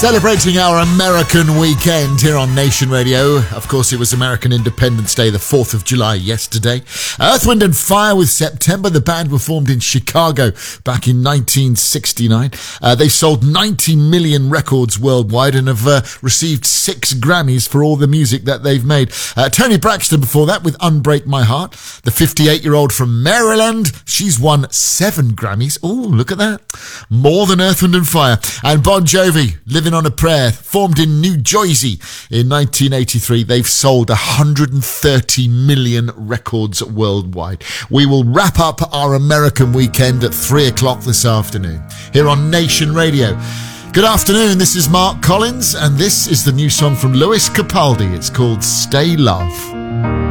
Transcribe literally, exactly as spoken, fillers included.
Celebrating our American weekend here on Nation Radio. Of course, it was American Independence Day, the fourth of July yesterday. Earth, Wind and Fire with September. The band were formed in Chicago back in nineteen sixty-nine. Uh, they've sold ninety million records worldwide and have uh, received six Grammys for all the music that they've made. Uh, Toni Braxton before that with Unbreak My Heart. The fifty-eight-year-old from Maryland, she's won seven Grammys. Oh, look at that. More than Earth, Wind and Fire. And Bon Jovi, Living on a Prayer, formed in New Jersey in nineteen eighty-three. They've sold one hundred thirty million records worldwide. We will wrap up our American weekend at three o'clock this afternoon here on Nation Radio. Good afternoon, this is Mark Collins and this is the new song from Lewis Capaldi. It's called Stay Love.